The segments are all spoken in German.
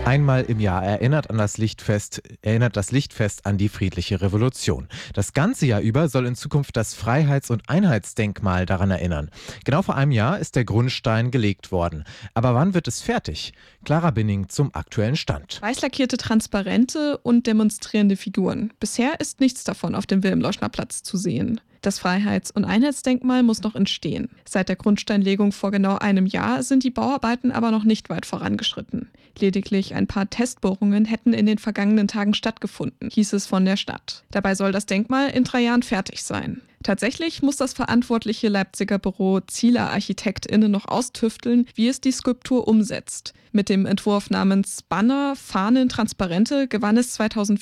Einmal im Jahr erinnert das Lichtfest an die friedliche Revolution. Das ganze Jahr über soll in Zukunft das Freiheits- und Einheitsdenkmal daran erinnern. Genau vor einem Jahr ist der Grundstein gelegt worden. Aber wann wird es fertig? Clara Binning zum aktuellen Stand. Weiß lackierte Transparente und demonstrierende Figuren. Bisher ist nichts davon auf dem Wilhelm-Leuschner-Platz zu sehen. Das Freiheits- und Einheitsdenkmal muss noch entstehen. Seit der Grundsteinlegung vor genau einem Jahr sind die Bauarbeiten aber noch nicht weit vorangeschritten. Lediglich ein paar Testbohrungen hätten in den vergangenen Tagen stattgefunden, hieß es von der Stadt. Dabei soll das Denkmal in 3 Jahren fertig sein. Tatsächlich muss das verantwortliche Leipziger Büro Zieler ArchitektInnen noch austüfteln, wie es die Skulptur umsetzt. Mit dem Entwurf namens Banner, Fahnen, Transparente gewann es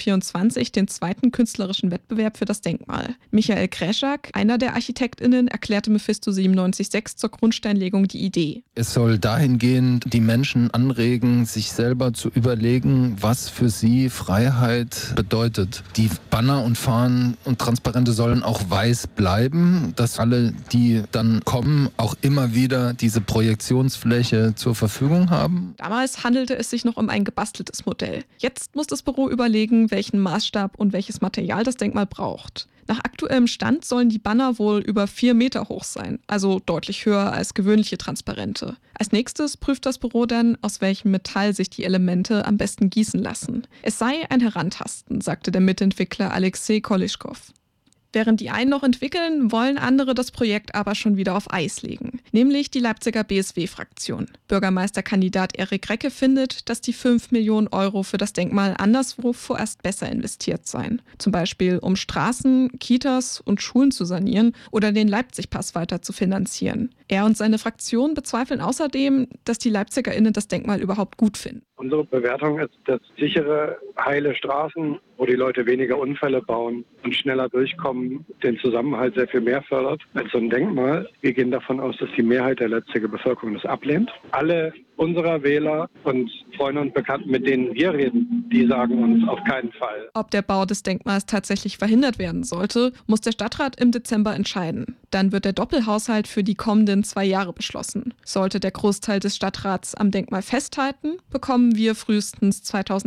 2024 den 2. künstlerischen Wettbewerb für das Denkmal. Michael Kreschak, einer der ArchitektInnen, erklärte Mephisto 97.6 zur Grundsteinlegung die Idee. Es soll dahingehend die Menschen anregen, sich selber zu überlegen, was für sie Freiheit bedeutet. Die Banner und Fahnen und Transparente sollen auch weiß bleiben, dass alle, die dann kommen, auch immer wieder diese Projektionsfläche zur Verfügung haben. Damals handelte es sich noch um ein gebasteltes Modell. Jetzt muss das Büro überlegen, welchen Maßstab und welches Material das Denkmal braucht. Nach aktuellem Stand sollen die Banner wohl über 4 Meter hoch sein, also deutlich höher als gewöhnliche Transparente. Als nächstes prüft das Büro dann, aus welchem Metall sich die Elemente am besten gießen lassen. Es sei ein Herantasten, sagte der Mitentwickler Alexei Kolischkow. Während die einen noch entwickeln, wollen andere das Projekt aber schon wieder auf Eis legen. Nämlich die Leipziger BSW-Fraktion. Bürgermeisterkandidat Erik Recke findet, dass die 5 Millionen Euro für das Denkmal anderswo vorerst besser investiert seien. Zum Beispiel um Straßen, Kitas und Schulen zu sanieren oder den Leipzig-Pass weiter zu finanzieren. Er und seine Fraktion bezweifeln außerdem, dass die LeipzigerInnen das Denkmal überhaupt gut finden. Unsere Bewertung ist, dass sichere, heile Straßen, wo die Leute weniger Unfälle bauen und schneller durchkommen, den Zusammenhalt sehr viel mehr fördert als so ein Denkmal. Wir gehen davon aus, dass die Mehrheit der Leipziger Bevölkerung das ablehnt. Alle unserer Wähler und Freunde und Bekannten, mit denen wir reden, die sagen uns auf keinen Fall. Ob der Bau des Denkmals tatsächlich verhindert werden sollte, muss der Stadtrat im Dezember entscheiden. Dann wird der Doppelhaushalt für die kommenden 2 Jahre beschlossen. Sollte der Großteil des Stadtrats am Denkmal festhalten, bekommen wir frühestens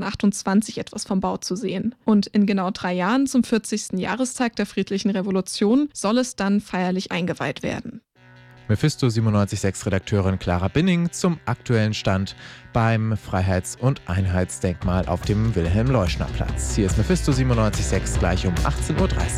2028 etwas vom Bau zu sehen. Und in genau 3 Jahren, zum 40. Jahrestag der Friedlichen Revolution, soll es dann feierlich eingeweiht werden. Mephisto 97.6 Redakteurin Clara Binning zum aktuellen Stand beim Freiheits- und Einheitsdenkmal auf dem Wilhelm-Leuschner-Platz. Hier ist Mephisto 97.6 gleich um 18:30 Uhr.